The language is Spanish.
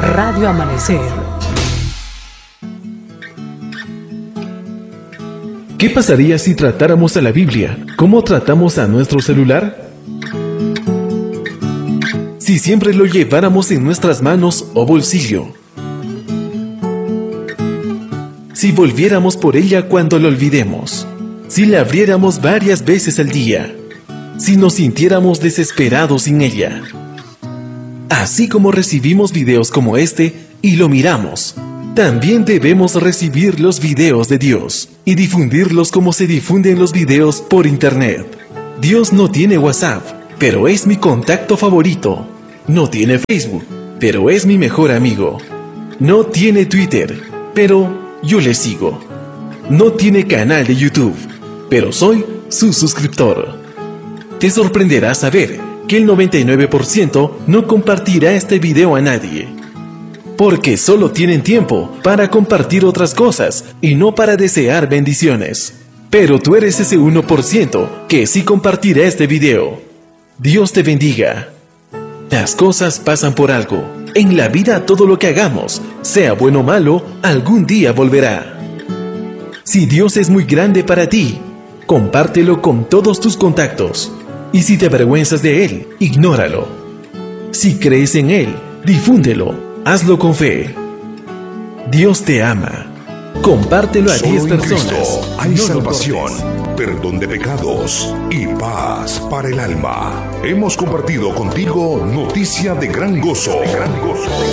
Radio Amanecer. ¿Qué pasaría si tratáramos a la Biblia como tratamos a nuestro celular? Si siempre lo lleváramos en nuestras manos o bolsillo. Si volviéramos por ella cuando la olvidemos. Si la abriéramos varias veces al día. Si nos sintiéramos desesperados sin ella. Así como recibimos videos como este y lo miramos, también debemos recibir los videos de Dios y difundirlos como se difunden los videos por internet. Dios no tiene WhatsApp, pero es mi contacto favorito. No tiene Facebook, pero es mi mejor amigo. No tiene Twitter, pero yo le sigo. No tiene canal de YouTube, pero soy su suscriptor. Te sorprenderá saber que el 99% no compartirá este video a nadie. Porque solo tienen tiempo para compartir otras cosas y no para desear bendiciones. Pero tú eres ese 1% que sí compartirá este video. Dios te bendiga. Las cosas pasan por algo. En la vida todo lo que hagamos, sea bueno o malo, algún día volverá. Si Dios es muy grande para ti, compártelo con todos tus contactos. Y si te avergüenzas de Él, ignóralo. Si crees en Él, difúndelo. Hazlo con fe. Dios te ama. Compártelo a 10 personas. Cristo hay salvación, perdón de pecados y paz para el alma. Hemos compartido contigo noticia de gran gozo.